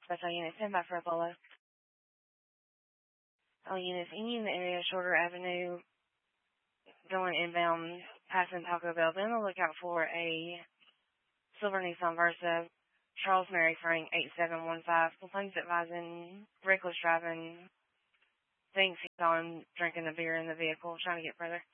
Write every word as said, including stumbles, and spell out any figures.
Special unit, stand by for Apollo. All units, any in the area, Shorter Avenue, going inbound, passing Taco Bell. Then I'll look out for a silver Nissan Versa, Charles Mary Frank, eight seven one five. Complaints advising reckless driving. Thinks he's on drinking the beer in the vehicle, trying to get further.